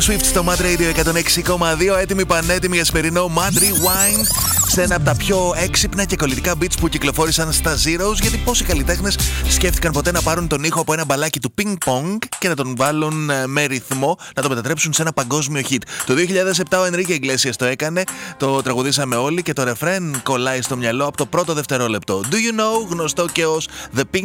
Swift στο Mad Radio 106,2, έτοιμοι πανέτοιμοι για σημερινό Mad Rewind σε ένα από τα πιο έξυπνα και κολλητικά beats που κυκλοφόρησαν στα Zeros, γιατί πόσοι καλλιτέχνες σκέφτηκαν ποτέ να πάρουν τον ήχο από ένα μπαλάκι του ping pong και να τον βάλουν με ρυθμό, να το μετατρέψουν σε ένα παγκόσμιο hit. Το 2007 ο Enrique Iglesias το έκανε, το τραγουδήσαμε όλοι και το ρεφρέν κολλάει στο μυαλό από το πρώτο δευτερόλεπτο. Do you know, γνωστό και ως The Pink